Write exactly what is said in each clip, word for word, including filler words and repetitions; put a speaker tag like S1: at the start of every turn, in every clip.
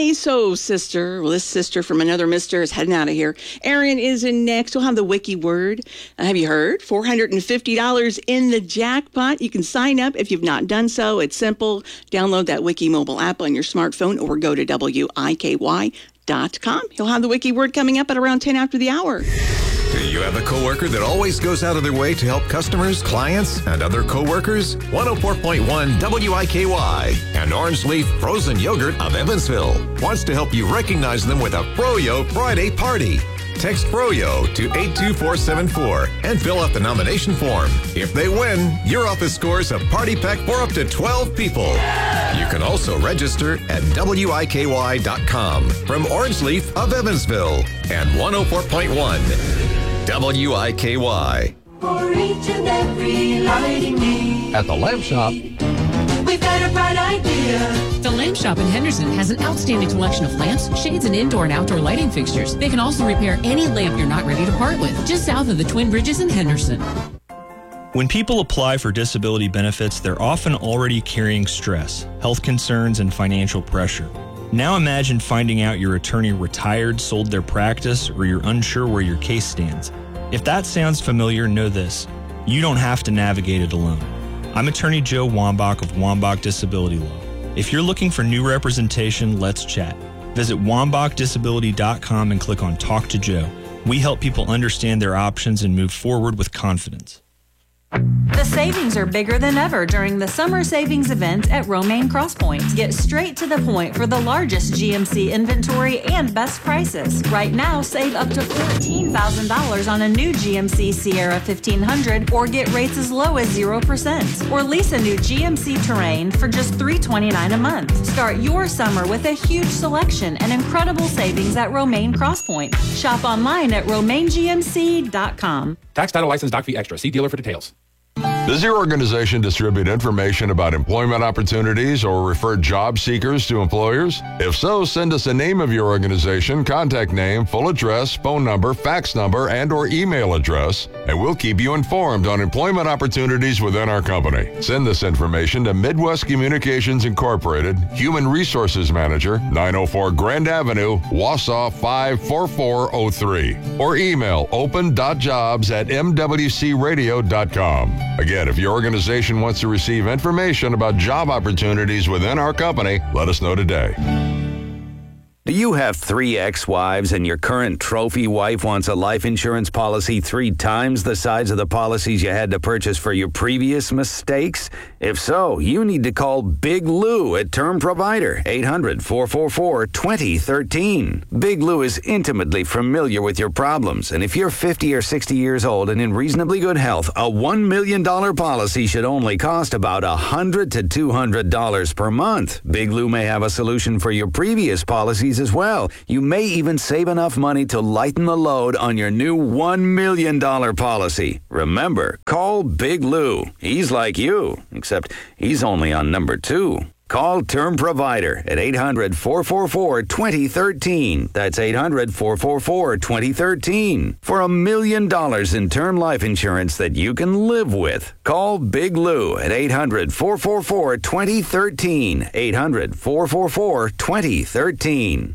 S1: Okay, so sister, well, this sister from another mister is heading out of here. Erin is in next. We'll have the wiki word. Uh, have you heard? four hundred fifty dollars in the jackpot. You can sign up if you've not done so. It's simple. Download that Wiki mobile app on your smartphone or go to W I K Y dot com. You'll have the wiki word coming up at around ten after the hour.
S2: Do you have a coworker that always goes out of their way to help customers, clients, and other coworkers? one oh four point one W I K Y and Orange Leaf Frozen Yogurt of Evansville wants to help you recognize them with a Froyo Friday party. Text Froyo to eight two four seven four and fill out the nomination form. If they win, your office scores a party pack for up to twelve people. You can also register at W I K Y dot com. From Orange Leaf of Evansville and one oh four point one W I K Y.
S3: For each and every lighting need.
S4: At the Lamp Shop,
S3: we've got a bright idea.
S5: The Lamp Shop in Henderson has an outstanding collection of lamps, shades, and indoor and outdoor lighting fixtures. They can also repair any lamp you're not ready to part with, just south of the Twin Bridges in Henderson.
S6: When people apply for disability benefits, they're often already carrying stress, health concerns, and financial pressure. Now imagine finding out your attorney retired, sold their practice, or you're unsure where your case stands. If that sounds familiar, know this: you don't have to navigate it alone. I'm attorney Joe Wambach of Wambach Disability Law. If you're looking for new representation, let's chat. Visit wambach disability dot com and click on Talk to Joe. We help people understand their options and move forward with confidence.
S7: The savings are bigger than ever during the summer savings event at Romaine Crosspoint. Get straight to the point for the largest G M C inventory and best prices. Right now, save up to fourteen thousand dollars on a new G M C Sierra fifteen hundred or get rates as low as zero percent. Or lease a new G M C Terrain for just three hundred twenty-nine dollars a month. Start your summer with a huge selection and incredible savings at Romaine Crosspoint. Shop online at romaine G M C dot com.
S4: tax, title, license, doc fee extra. See dealer for details.
S8: Does your organization distribute information about employment opportunities or refer job seekers to employers? If so, send us a name of your organization, contact name, full address, phone number, fax number, and or email address, and we'll keep you informed on employment opportunities within our company. Send this information to Midwest Communications Incorporated, Human Resources Manager, nine oh four Grand Avenue, Wausau five four four oh three, or email open dot jobs at m w c radio dot com. Again, if your organization wants to receive information about job opportunities within our company, let us know today.
S9: Do you have three ex-wives and your current trophy wife wants a life insurance policy three times the size of the policies you had to purchase for your previous mistakes? If so, you need to call Big Lou at Term Provider, eight hundred, four four four, two oh one three. Big Lou is intimately familiar with your problems, and if you're fifty or sixty years old and in reasonably good health, a one million dollars policy should only cost about one hundred to two hundred dollars per month. Big Lou may have a solution for your previous policies as well. You may even save enough money to lighten the load on your new one million dollars policy. Remember, call Big Lou. He's like you, except he's only on number two. Call Term Provider at eight hundred, four four four, two oh one three. That's eight hundred, four four four, two oh one three. For a million dollars in term life insurance that you can live with. Call Big Lou at eight hundred, four four four, two oh one three. eight hundred, four four four, two oh one three.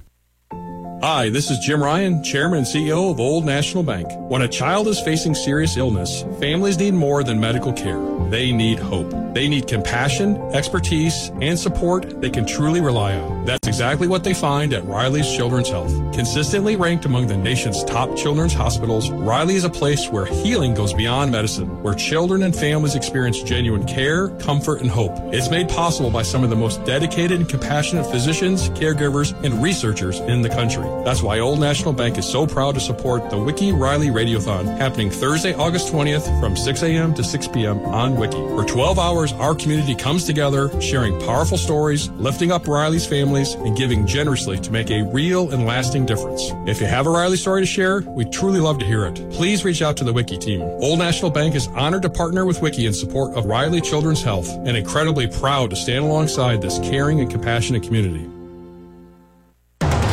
S10: Hi, this is Jim Ryan, Chairman and C E O of Old National Bank. When a child is facing serious illness, families need more than medical care. They need hope. They need compassion, expertise, and support they can truly rely on. That's exactly what they find at Riley's Children's Health. Consistently ranked among the nation's top children's hospitals, Riley is a place where healing goes beyond medicine, where children and families experience genuine care, comfort, and hope. It's made possible by some of the most dedicated and compassionate physicians, caregivers, and researchers in the country. That's why Old National Bank is so proud to support the Wiki Riley Radiothon, happening Thursday, August twentieth from six a.m. to six p.m. on Wiki. For twelve hours, our community comes together, sharing powerful stories, lifting up Riley's families, and giving generously to make a real and lasting difference. If you have a Riley story to share, we'd truly love to hear it. Please reach out to the Wiki team. Old National Bank is honored to partner with Wiki in support of Riley Children's Health and incredibly proud to stand alongside this caring and compassionate community.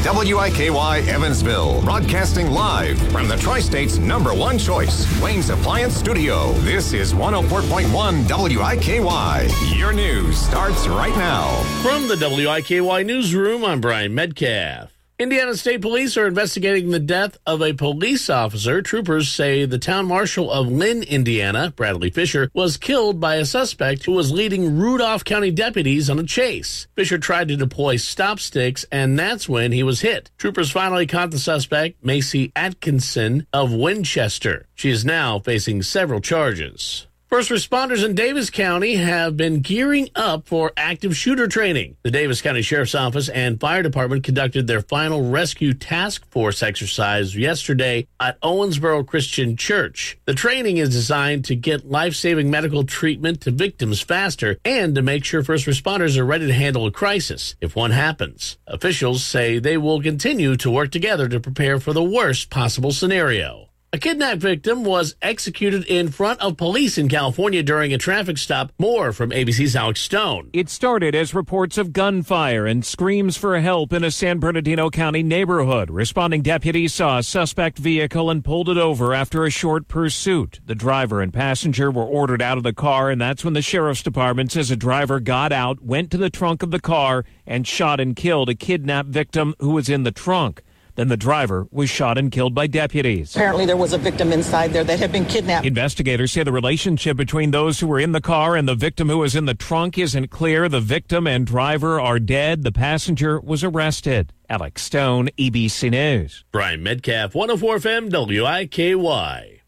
S2: W I K Y Evansville, broadcasting live from the Tri-State's number one choice, Wayne's Appliance Studio. This is one oh four point one W I K Y. Your news starts right now.
S11: From the W I K Y Newsroom, I'm Brian Metcalf. Indiana State Police are investigating the death of a police officer. Troopers say the town marshal of Lynn, Indiana, Bradley Fisher, was killed by a suspect who was leading Rudolph County deputies on a chase. Fisher tried to deploy stop sticks, and that's when he was hit. Troopers finally caught the suspect, Macy Atkinson of Winchester. She is now facing several charges. First responders in Davis County have been gearing up for active shooter training. The Davis County Sheriff's Office and Fire Department conducted their final rescue task force exercise yesterday at Owensboro Christian Church. The training is designed to get life-saving medical treatment to victims faster and to make sure first responders are ready to handle a crisis if one happens. Officials say they will continue to work together to prepare for the worst possible scenario. A kidnapped victim was executed in front of police in California during a traffic stop. More from A B C's Alex Stone.
S12: It started as reports of gunfire and screams for help in a San Bernardino County neighborhood. Responding deputies saw a suspect vehicle and pulled it over after a short pursuit. The driver and passenger were ordered out of the car, and that's when the sheriff's department says a driver got out, went to the trunk of the car, and shot and killed a kidnapped victim who was in the trunk. Then the driver was shot and killed by deputies.
S13: Apparently there was a victim inside there that had been kidnapped.
S12: Investigators say the relationship between those who were in the car and the victim who was in the trunk isn't clear. The victim and driver are dead. The passenger was arrested. Alex Stone, A B C News.
S11: Brian Metcalf, one oh four F M W I K Y.